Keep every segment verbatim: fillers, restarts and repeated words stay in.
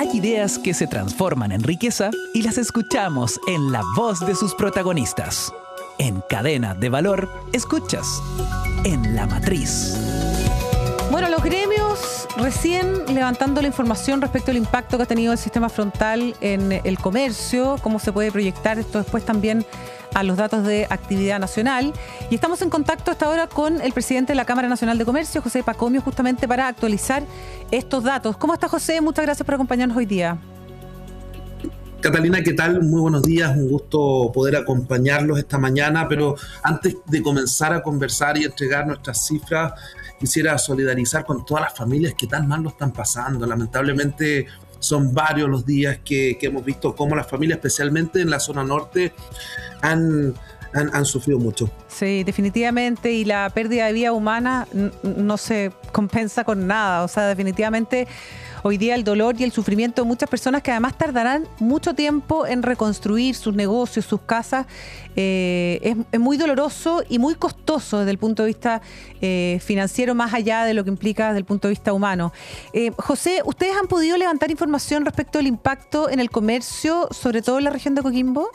Hay ideas que se transforman en riqueza y las escuchamos en la voz de sus protagonistas. En Cadena de Valor, escuchas En la Matriz. Bueno, los gremios recién levantando la información respecto al impacto que ha tenido el sistema frontal en el comercio, cómo se puede proyectar esto después también a los datos de actividad nacional. Y estamos en contacto hasta ahora con el presidente de la Cámara Nacional de Comercio, José Pacomio, justamente para actualizar estos datos. ¿Cómo está, José? Muchas gracias por acompañarnos hoy día. Catalina, ¿qué tal? Muy buenos días, un gusto poder acompañarlos esta mañana, pero antes de comenzar a conversar y entregar nuestras cifras, quisiera solidarizar con todas las familias que tan mal lo están pasando. Lamentablemente son varios los días que, que hemos visto cómo las familias, especialmente en la zona norte, han, han, han sufrido mucho. Sí, definitivamente, y la pérdida de vida humana n- no se compensa con nada. O sea, definitivamente hoy día el dolor y el sufrimiento de muchas personas que además tardarán mucho tiempo en reconstruir sus negocios, sus casas, eh, es, es muy doloroso y muy costoso desde el punto de vista eh, financiero, más allá de lo que implica desde el punto de vista humano. Eh, José, ¿ustedes han podido levantar información respecto al impacto en el comercio, sobre todo en la región de Coquimbo?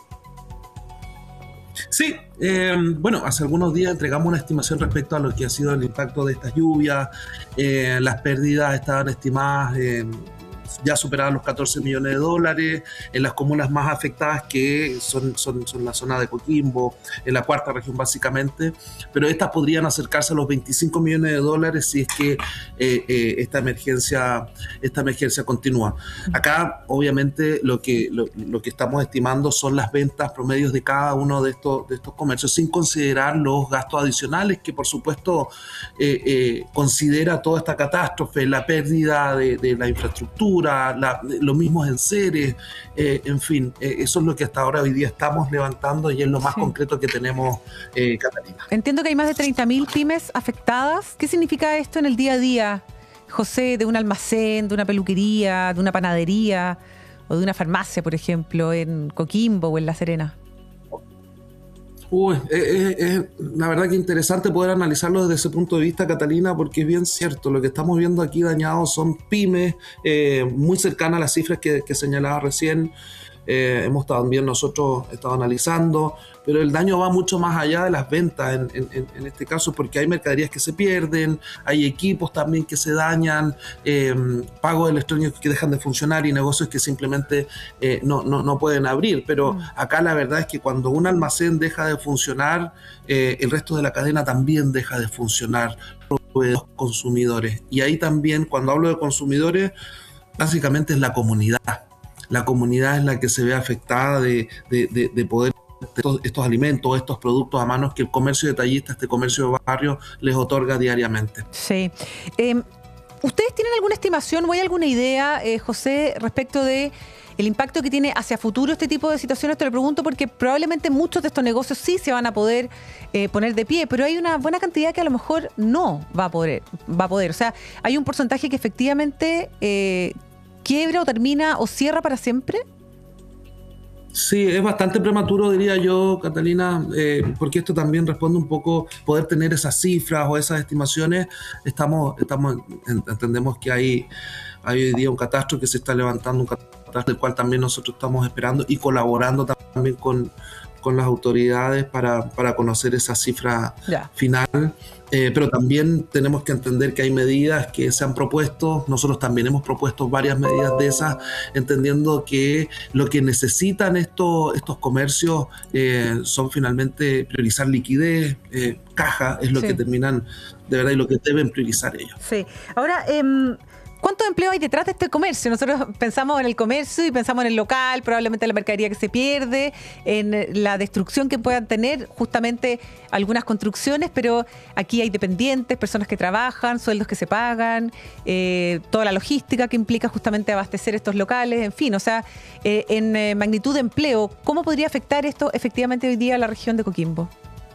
Sí, eh, bueno, hace algunos días entregamos una estimación respecto a lo que ha sido el impacto de estas lluvias. Eh, las pérdidas estaban estimadas, eh, ya superaban los catorce millones de dólares en las comunas más afectadas, que son, son, son la zona de Coquimbo, en la cuarta región básicamente, pero estas podrían acercarse a los veinticinco millones de dólares si es que eh, eh, esta emergencia esta emergencia continúa. Acá obviamente lo que, lo, lo que estamos estimando son las ventas promedios de cada uno de estos, de estos comercios, sin considerar los gastos adicionales que por supuesto eh, eh, considera toda esta catástrofe, la pérdida de, de la infraestructura, La, los mismos enseres, eh, en fin, eh, eso es lo que hasta ahora hoy día estamos levantando y es lo más sí. concreto que tenemos, eh, Catalina. Entiendo que hay más de treinta mil pymes afectadas. ¿Qué significa esto en el día a día, José, de un almacén, de una peluquería, de una panadería o de una farmacia, por ejemplo, en Coquimbo o en La Serena? Uy, es, es la verdad que interesante poder analizarlo desde ese punto de vista, Catalina, porque es bien cierto, lo que estamos viendo aquí dañados son pymes, eh, muy cercanas a las cifras que, que señalaba recién. Eh, hemos también nosotros estado analizando, pero el daño va mucho más allá de las ventas en, en, en este caso, porque hay mercaderías que se pierden, hay equipos también que se dañan, eh, pagos electrónicos que dejan de funcionar y negocios que simplemente eh, no, no, no pueden abrir. Pero mm. acá la verdad es que cuando un almacén deja de funcionar, eh, el resto de la cadena también deja de funcionar, los consumidores. Y ahí también, cuando hablo de consumidores, básicamente es la comunidad. La comunidad es la que se ve afectada de, de, de, de poder estos, estos alimentos, estos productos a manos que el comercio detallista, este comercio de barrio, les otorga diariamente. Sí. Eh, ¿Ustedes tienen alguna estimación o hay alguna idea, eh, José, respecto de el impacto que tiene hacia futuro este tipo de situaciones? Te lo pregunto porque probablemente muchos de estos negocios sí se van a poder eh, poner de pie, pero hay una buena cantidad que a lo mejor no va a poder. Va a poder. O sea, hay un porcentaje que efectivamente Eh, quiebra o termina o cierra para siempre. Sí, es bastante prematuro, diría yo, Catalina, eh, porque esto también responde un poco, poder tener esas cifras o esas estimaciones. Estamos, estamos entendemos que hay, hay hoy día un catastro que se está levantando, un catastro del cual también nosotros estamos esperando y colaborando también con, con las autoridades para, para conocer esa cifra ya. final. Eh, pero también tenemos que entender que hay medidas que se han propuesto, nosotros también hemos propuesto varias medidas de esas, entendiendo que lo que necesitan estos, estos comercios eh, son finalmente priorizar liquidez, eh, caja, es lo sí. que terminan de verdad y lo que deben priorizar ellos. Sí. Ahora, eh, ¿cuántos empleos hay detrás de este comercio? Nosotros pensamos en el comercio y pensamos en el local, probablemente en la mercadería que se pierde, en la destrucción que puedan tener justamente algunas construcciones, pero aquí hay dependientes, personas que trabajan, sueldos que se pagan, eh, toda la logística que implica justamente abastecer estos locales, en fin, o sea, eh, en eh, magnitud de empleo, ¿cómo podría afectar esto efectivamente hoy día a la región de Coquimbo?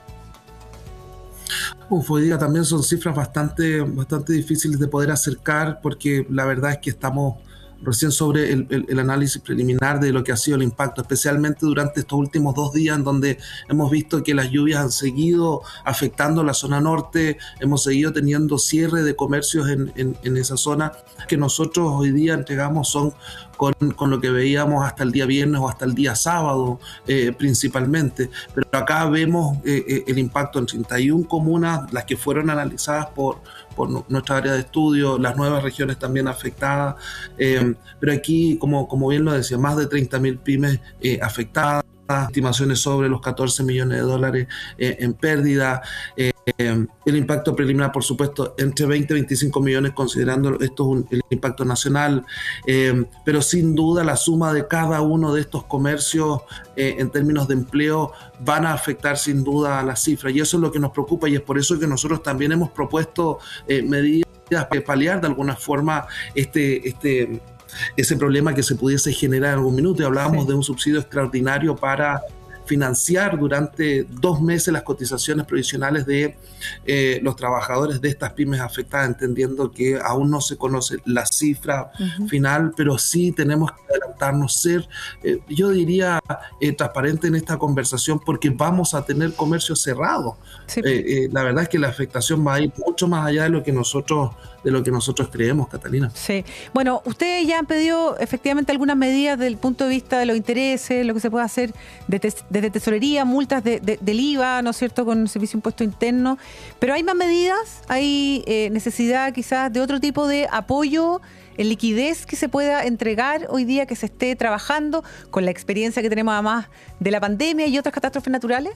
Uf, hoy día también son cifras bastante, bastante difíciles de poder acercar porque la verdad es que estamos recién sobre el, el, el análisis preliminar de lo que ha sido el impacto, especialmente durante estos últimos dos días en donde hemos visto que las lluvias han seguido afectando la zona norte, hemos seguido teniendo cierre de comercios en, en, en esa zona que nosotros hoy día entregamos son con, con lo que veíamos hasta el día viernes o hasta el día sábado eh, principalmente, pero acá vemos eh, el impacto en treinta y una comunas, las que fueron analizadas por, por nuestra área de estudio, las nuevas regiones también afectadas, eh, pero aquí, como, como bien lo decía, más de treinta mil pymes eh, afectadas, estimaciones sobre los catorce millones de dólares eh, en pérdida, eh, eh, el impacto preliminar, por supuesto, entre veinte y veinticinco millones, considerando esto un, el impacto nacional, eh, pero sin duda la suma de cada uno de estos comercios eh, en términos de empleo van a afectar sin duda a las cifras, y eso es lo que nos preocupa, y es por eso que nosotros también hemos propuesto eh, medidas para paliar de alguna forma este... este ese problema que se pudiese generar en algún minuto, y hablábamos sí. de un subsidio extraordinario para financiar durante dos meses las cotizaciones provisionales de eh, los trabajadores de estas pymes afectadas, entendiendo que aún no se conoce la cifra uh-huh. final, pero sí tenemos que adelantarnos, ser, eh, yo diría, eh, transparente en esta conversación, porque vamos a tener comercio cerrado. Sí. Eh, eh, la verdad es que la afectación va a ir mucho más allá de lo que nosotros de lo que nosotros creemos, Catalina. Sí. Bueno, ustedes ya han pedido efectivamente algunas medidas desde el punto de vista de los intereses, lo que se puede hacer desde, desde tesorería, multas de, de, del I V A, ¿no es cierto?, con el Servicio de Impuesto Interno. Pero hay más medidas, hay eh, necesidad quizás de otro tipo de apoyo en liquidez que se pueda entregar hoy día, que se esté trabajando con la experiencia que tenemos además de la pandemia y otras catástrofes naturales.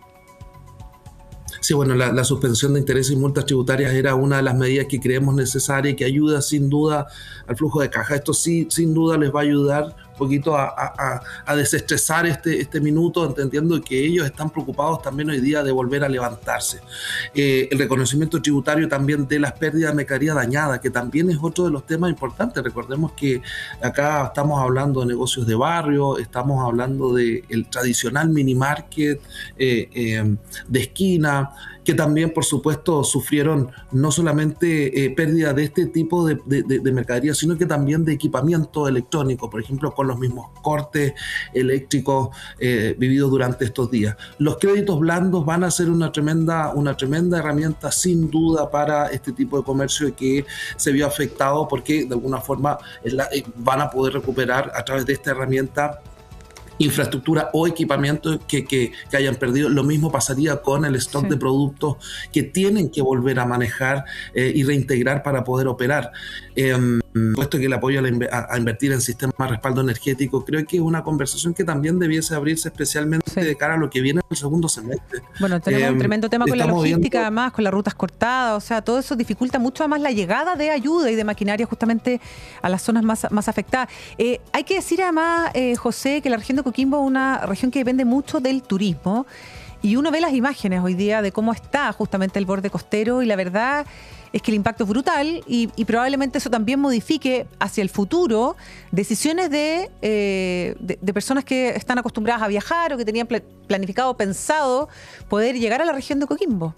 Sí, bueno, la, la suspensión de intereses y multas tributarias era una de las medidas que creemos necesaria y que ayuda sin duda al flujo de caja. Esto sí, sin duda les va a ayudar un poquito a, a, a desestresar este, este minuto, entendiendo que ellos están preocupados también hoy día de volver a levantarse. Eh, el reconocimiento tributario también de las pérdidas de mercadería dañada, que también es otro de los temas importantes. Recordemos que acá estamos hablando de negocios de barrio, estamos hablando del tradicional mini market eh, eh, de esquina, que también, por supuesto, sufrieron no solamente eh, pérdida de este tipo de, de, de mercadería, sino que también de equipamiento electrónico, por ejemplo, con los mismos cortes eléctricos eh, vividos durante estos días. Los créditos blandos van a ser una tremenda, una tremenda herramienta, sin duda, para este tipo de comercio que se vio afectado, porque de alguna forma eh, van a poder recuperar a través de esta herramienta infraestructura o equipamiento que, que, que hayan perdido. Lo mismo pasaría con el stock sí. de productos que tienen que volver a manejar eh, y reintegrar para poder operar. Eh, puesto que el apoyo a, la, a, a invertir en sistemas de respaldo energético, creo que es una conversación que también debiese abrirse, especialmente sí. de cara a lo que viene en el segundo semestre. Bueno, tenemos eh, un tremendo tema con la logística, viendo... además, con las rutas cortadas, o sea, todo eso dificulta mucho además la llegada de ayuda y de maquinaria justamente a las zonas más, más afectadas. Eh, hay que decir además, eh, José, que la región de Coquimbo es una región que depende mucho del turismo, y uno ve las imágenes hoy día de cómo está justamente el borde costero, y la verdad es que el impacto es brutal, y, y probablemente eso también modifique hacia el futuro decisiones de, eh, de, de personas que están acostumbradas a viajar o que tenían pl- planificado, pensado poder llegar a la región de Coquimbo.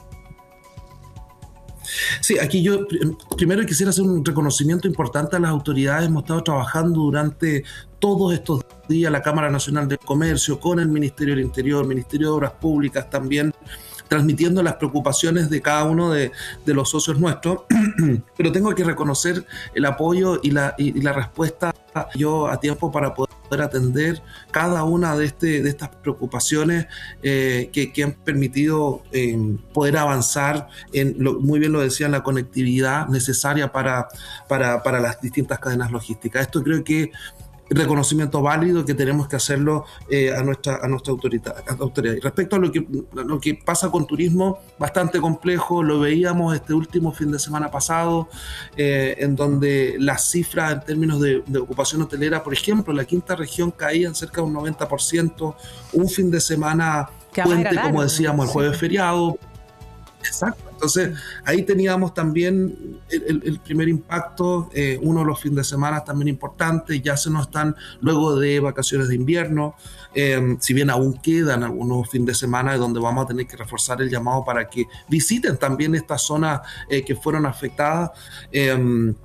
Sí, aquí yo primero quisiera hacer un reconocimiento importante a las autoridades. Hemos estado trabajando durante todos estos días, la Cámara Nacional de Comercio, con el Ministerio del Interior, Ministerio de Obras Públicas también, transmitiendo las preocupaciones de cada uno de, de los socios nuestros, pero tengo que reconocer el apoyo y la, y, y la respuesta yo a tiempo para poder atender cada una de, este, de estas preocupaciones eh, que, que han permitido eh, poder avanzar en, lo, muy bien lo decía, en la conectividad necesaria para, para, para las distintas cadenas logísticas. Esto creo que reconocimiento válido que tenemos que hacerlo eh, a nuestra a nuestra autoridad, autoridad. Y respecto a lo que a lo que pasa con turismo, bastante complejo, lo veíamos este último fin de semana pasado, eh, en donde las cifras en términos de, de ocupación hotelera, por ejemplo, la quinta región caía en cerca de un noventa por ciento, un fin de semana puente, como decíamos, el jueves feriado. Exacto. Entonces, ahí teníamos también el, el, el primer impacto, eh, uno de los fines de semana también importantes, ya se nos están luego de vacaciones de invierno, eh, si bien aún quedan algunos fines de semana donde vamos a tener que reforzar el llamado para que visiten también estas zonas eh, que fueron afectadas. Eh,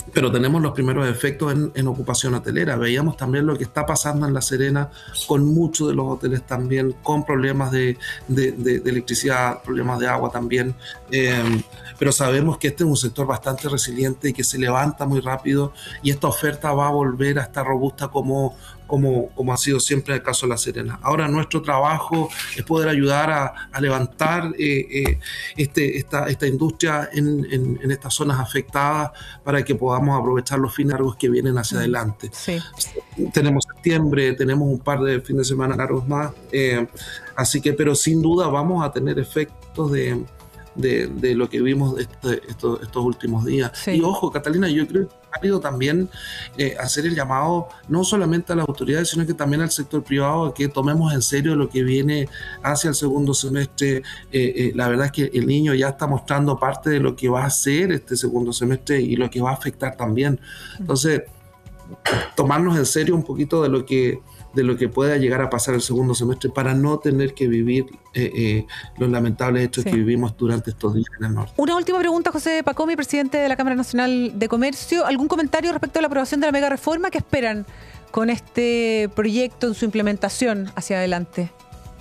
pero tenemos los primeros efectos en, en ocupación hotelera. Veíamos también lo que está pasando en La Serena con muchos de los hoteles también, con problemas de, de, de, de electricidad, problemas de agua también. Eh, pero sabemos que este es un sector bastante resiliente y que se levanta muy rápido, y esta oferta va a volver a estar robusta como, como, como ha sido siempre en el caso de La Serena. Ahora nuestro trabajo es poder ayudar a, a levantar eh, eh, este, esta, esta industria en, en, en estas zonas afectadas para que podamos vamos a aprovechar los fines largos que vienen hacia adelante. Sí. Tenemos septiembre, tenemos un par de fines de semana largos más, eh, así que, pero sin duda vamos a tener efectos de, de, de lo que vimos este, estos, estos últimos días. Sí. Y ojo, Catalina, yo creo que es válido también eh, hacer el llamado no solamente a las autoridades, sino que también al sector privado, a que tomemos en serio lo que viene hacia el segundo semestre. Eh, eh, la verdad es que el niño ya está mostrando parte de lo que va a hacer este segundo semestre y lo que va a afectar también. Entonces, tomarnos en serio un poquito de lo que de lo que pueda llegar a pasar el segundo semestre para no tener que vivir eh, eh, los lamentables hechos sí. que vivimos durante estos días en el norte. Una última pregunta, José Pacomi, presidente de la Cámara Nacional de Comercio. ¿Algún comentario respecto a la aprobación de la mega reforma? ¿Qué esperan con este proyecto en su implementación hacia adelante?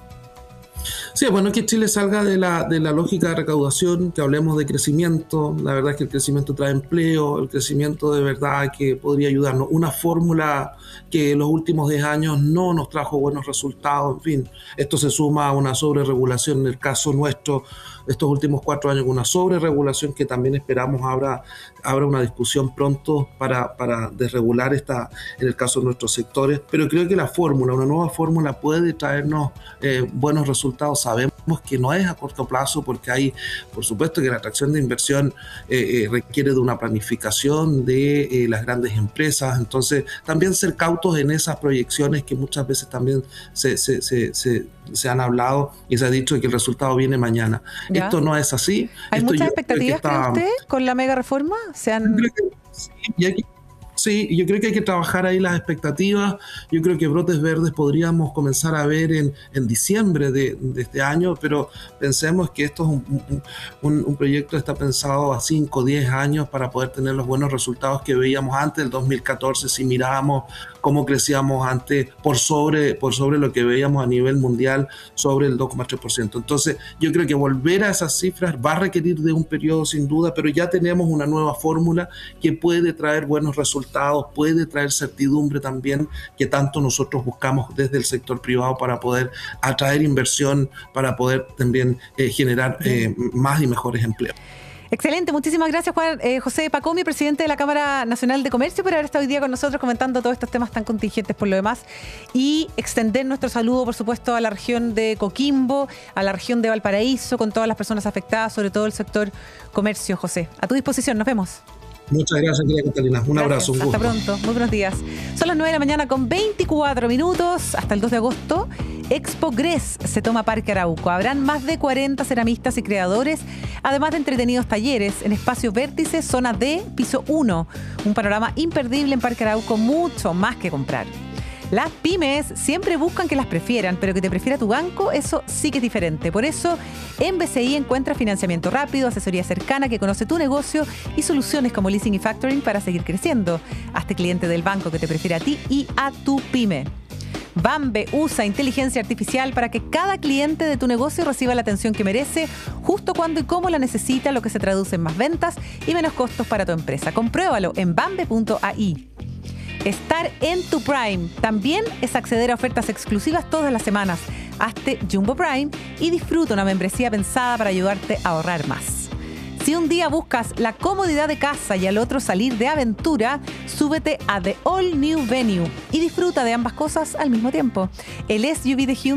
Sí, bueno, que Chile salga de la, de la lógica de recaudación, que hablemos de crecimiento. La verdad es que el crecimiento trae empleo, el crecimiento de verdad que podría ayudarnos. Una fórmula que en los últimos diez años no nos trajo buenos resultados. En fin, esto se suma a una sobreregulación en el caso nuestro, estos últimos cuatro años, una sobreregulación que también esperamos habrá, habrá una discusión pronto para, para desregular esta, en el caso de nuestros sectores. Pero creo que la fórmula, una nueva fórmula puede traernos eh, buenos resultados. Sabemos que no es a corto plazo porque hay, por supuesto que la atracción de inversión eh, eh, requiere de una planificación de eh, las grandes empresas, entonces también ser cautos en esas proyecciones que muchas veces también se, se, se, se, se han hablado y se ha dicho que el resultado viene mañana. Ya. Esto no es así. ¿Hay Esto muchas expectativas que está, usted con la mega reforma? ¿Se han... Yo creo que sí, y aquí Sí, yo creo que hay que trabajar ahí las expectativas. Yo creo que brotes verdes podríamos comenzar a ver en, en diciembre de, de este año, pero pensemos que esto es un, un, un proyecto que está pensado a cinco o diez años para poder tener los buenos resultados que veíamos antes del dos mil catorce, si mirábamos cómo crecíamos antes por sobre, por sobre lo que veíamos a nivel mundial, sobre el dos coma tres por ciento. Entonces, yo creo que volver a esas cifras va a requerir de un periodo sin duda, pero ya tenemos una nueva fórmula que puede traer buenos resultados, puede traer certidumbre también, que tanto nosotros buscamos desde el sector privado para poder atraer inversión, para poder también eh, generar eh, más y mejores empleos. Excelente, muchísimas gracias Juan eh, José Pacomi, presidente de la Cámara Nacional de Comercio, por haber estado hoy día con nosotros comentando todos estos temas tan contingentes por lo demás, y extender nuestro saludo por supuesto a la región de Coquimbo, a la región de Valparaíso, con todas las personas afectadas, sobre todo el sector comercio. José, a tu disposición, nos vemos. Muchas gracias, querida Catalina. Un gracias. abrazo. Un Hasta gusto. pronto. Muy buenos días. Son las nueve de la mañana con veinticuatro minutos. Hasta el dos de agosto, Expo Gres se toma Parque Arauco. Habrán más de cuarenta ceramistas y creadores, además de entretenidos talleres en Espacio Vértice, zona D, piso uno. Un panorama imperdible en Parque Arauco, mucho más que comprar. Las pymes siempre buscan que las prefieran, pero que te prefiera tu banco, eso sí que es diferente. Por eso, en B C I encuentras financiamiento rápido, asesoría cercana que conoce tu negocio y soluciones como leasing y factoring para seguir creciendo. Hazte cliente del banco que te prefiere a ti y a tu pyme. Bambe usa inteligencia artificial para que cada cliente de tu negocio reciba la atención que merece, justo cuando y cómo la necesita, lo que se traduce en más ventas y menos costos para tu empresa. Compruébalo en bambe punto a i. Estar en tu Prime también es acceder a ofertas exclusivas todas las semanas. Hazte Jumbo Prime y disfruta una membresía pensada para ayudarte a ahorrar más. Si un día buscas la comodidad de casa y al otro salir de aventura, súbete a The All New Venue y disfruta de ambas cosas al mismo tiempo. El S U V de Hyundai